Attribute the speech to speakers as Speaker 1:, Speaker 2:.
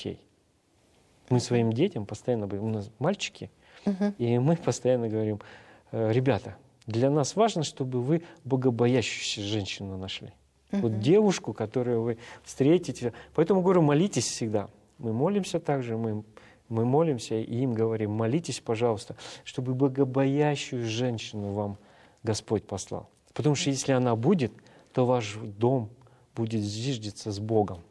Speaker 1: детей. Мы своим детям постоянно говорим, у нас мальчики, и мы постоянно говорим, ребята, для нас важно, чтобы вы богобоящуюся женщину нашли. Вот девушку, которую вы встретите. Поэтому говорю, молитесь всегда. Мы молимся также, мы молимся и им говорим, молитесь, пожалуйста, чтобы богобоящую женщину вам Господь послал. Потому что если она будет, то ваш дом будет зиждиться с Богом.